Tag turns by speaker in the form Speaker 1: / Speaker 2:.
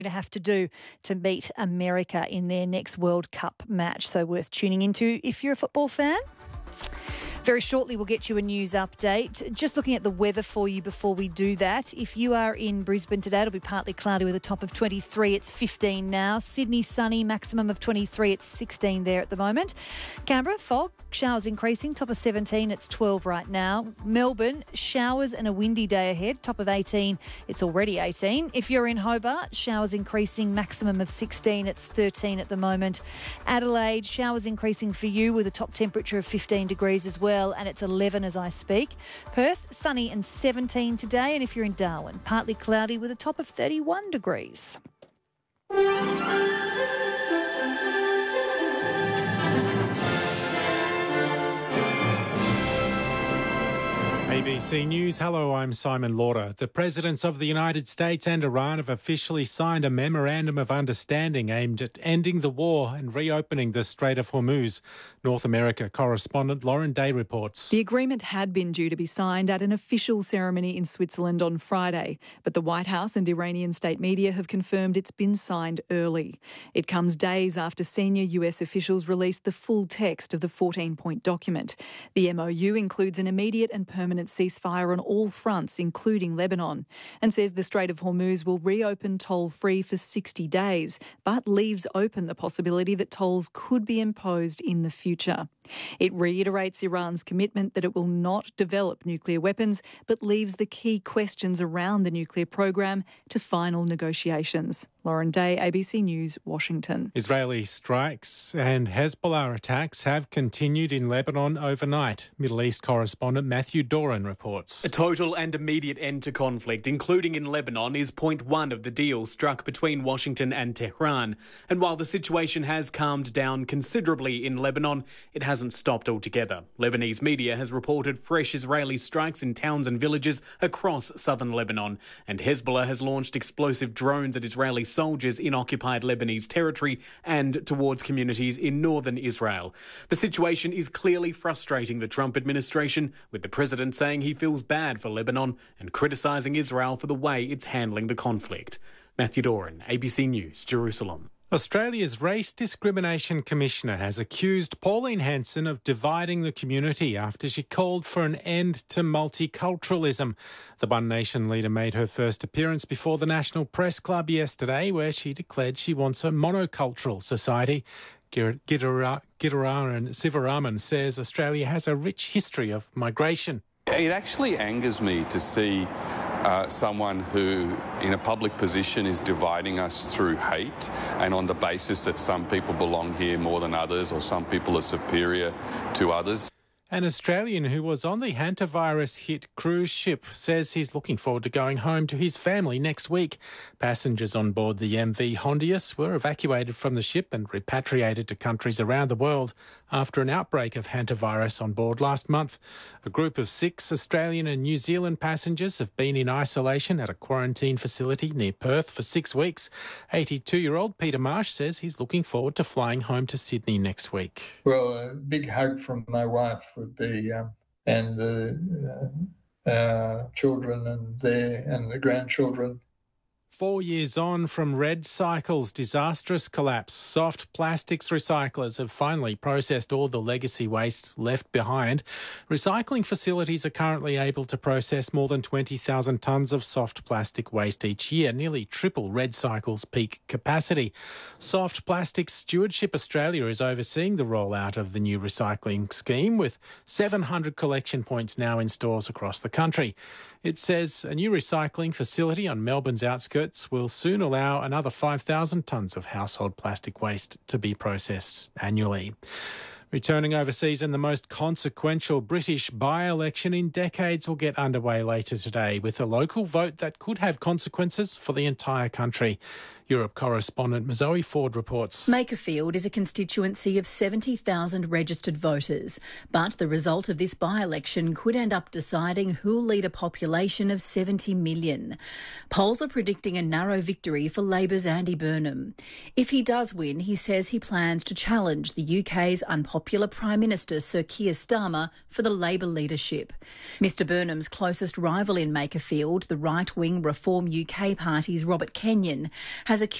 Speaker 1: to have to do to beat America in their next World Cup match. So worth tuning into if you're a football fan. Very shortly, we'll get you a news update. Just looking at the weather for you before we do that. If you are in Brisbane today, it'll be partly cloudy with a top of 23. It's 15 now. Sydney, sunny, maximum of 23. It's 16 there at the moment. Canberra, fog, showers increasing, top of 17. It's 12 right now. Melbourne, showers and a windy day ahead, top of 18. It's already 18. If you're in Hobart, showers increasing, maximum of 16. It's 13 at the moment. Adelaide, showers increasing for you with a top temperature of 15 degrees as well. And it's 11 as I speak. Perth, sunny and 17 today. And if you're in Darwin, partly cloudy with a top of 31 degrees.
Speaker 2: ABC News. Hello, I'm Simon Lauder. The presidents of the United States and Iran have officially signed a memorandum of understanding aimed at ending the war and reopening the Strait of Hormuz. North America correspondent Lauren Day reports.
Speaker 3: The agreement had been due to be signed at an official ceremony in Switzerland on Friday, but the White House and Iranian state media have confirmed it's been signed early. It comes days after senior US officials released the full text of the 14-point document. The MOU includes an immediate and permanent ceasefire on all fronts, including Lebanon, and says the Strait of Hormuz will reopen toll-free for 60 days, but leaves open the possibility that tolls could be imposed in the future. It reiterates Iran's commitment that it will not develop nuclear weapons, but leaves the key questions around the nuclear program to final negotiations. Lauren Day, ABC News, Washington.
Speaker 2: Israeli strikes and Hezbollah attacks have continued in Lebanon overnight. Middle East correspondent Matthew Doran reports.
Speaker 4: A total and immediate end to conflict, including in Lebanon, is point one of the deal struck between Washington and Tehran. And while the situation has calmed down considerably in Lebanon, it hasn't stopped altogether. Lebanese media has reported fresh Israeli strikes in towns and villages across southern Lebanon, and Hezbollah has launched explosive drones at Israeli soldiers in occupied Lebanese territory and towards communities in northern Israel. The situation is clearly frustrating the Trump administration, with the president saying he feels bad for Lebanon and criticising Israel for the way it's handling the conflict. Matthew Doran, ABC News, Jerusalem.
Speaker 2: Australia's Race Discrimination Commissioner has accused Pauline Hanson of dividing the community after she called for an end to multiculturalism. The One Nation leader made her first appearance before the National Press Club yesterday, where she declared she wants a monocultural society. Gidararan Sivaraman says Australia has a rich history of migration.
Speaker 5: It actually angers me to see someone who, in a public position, is dividing us through hate and on the basis that some people belong here more than others or some people are superior to others.
Speaker 2: An Australian who was on the hantavirus-hit cruise ship says he's looking forward to going home to his family next week. Passengers on board the MV Hondius were evacuated from the ship and repatriated to countries around the world after an outbreak of hantavirus on board last month. A group of 6 Australian and New Zealand passengers have been in isolation at a quarantine facility near Perth for 6 weeks. 82-year-old Peter Marsh says he's looking forward to flying home to Sydney next week.
Speaker 6: Well, a big hug from my wife would be, and the children and the grandchildren.
Speaker 2: 4 years on from Red Cycle's disastrous collapse, Soft Plastics recyclers have finally processed all the legacy waste left behind. Recycling facilities are currently able to process more than 20,000 tonnes of soft plastic waste each year, nearly triple Red Cycle's peak capacity. Soft Plastics Stewardship Australia is overseeing the rollout of the new recycling scheme, with 700 collection points now in stores across the country. It says a new recycling facility on Melbourne's outskirts will soon allow another 5,000 tonnes of household plastic waste to be processed annually. Returning overseas, and the most consequential British by-election in decades will get underway later today, with a local vote that could have consequences for the entire country. Europe correspondent Mazoe Ford reports.
Speaker 7: Makerfield is a constituency of 70,000 registered voters, but the result of this by-election could end up deciding who'll lead a population of 70 million. Polls are predicting a narrow victory for Labor's Andy Burnham. If he does win, he says he plans to challenge the UK's unpopular popular Prime Minister Sir Keir Starmer for the Labor leadership. Mr Burnham's closest rival in Makerfield, the right-wing Reform UK Party's Robert Kenyon, has accused